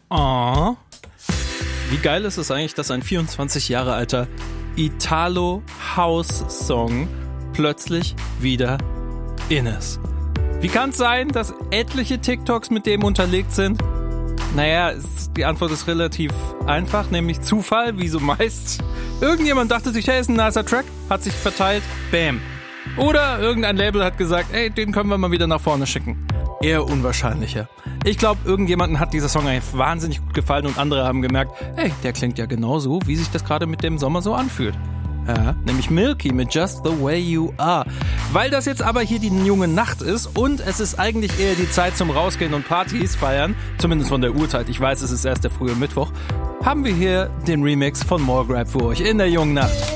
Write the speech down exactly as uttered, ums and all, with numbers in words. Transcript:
Oh. Wie geil ist es eigentlich, dass ein vierundzwanzig Jahre alter Italo-House-Song plötzlich wieder in ist? Wie kann es sein, dass etliche TikToks mit dem unterlegt sind? Naja, die Antwort ist relativ einfach, nämlich Zufall, wie so meist. Irgendjemand dachte sich, hey, ist ein nicer Track, hat sich verteilt, bam. Oder irgendein Label hat gesagt, ey, den können wir mal wieder nach vorne schicken. Eher unwahrscheinlicher. Ich glaube, irgendjemandem hat dieser Song eigentlich wahnsinnig gut gefallen und andere haben gemerkt, hey, der klingt ja genauso, wie sich das gerade mit dem Sommer so anfühlt. Ja, nämlich Milky mit Just the Way You Are. Weil das jetzt aber hier die junge Nacht ist und es ist eigentlich eher die Zeit zum Rausgehen und Partys feiern, zumindest von der Uhrzeit, ich weiß, es ist erst der frühe Mittwoch, haben wir hier den Remix von More Grab für euch in der jungen Nacht.